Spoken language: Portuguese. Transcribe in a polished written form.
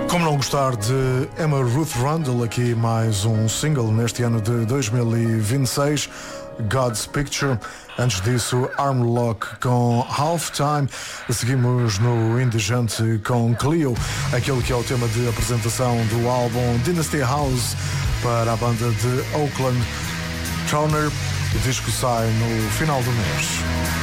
Como não gostar de Emma Ruth Rundle, aqui mais um single neste ano de 2026, God's Picture. Antes disso, Armlock com Halftime. Seguimos no Indigente com Clio, aquele que é o tema de apresentação do álbum Dynasty House para a banda de Oakland. Toner, o disco sai no final do mês.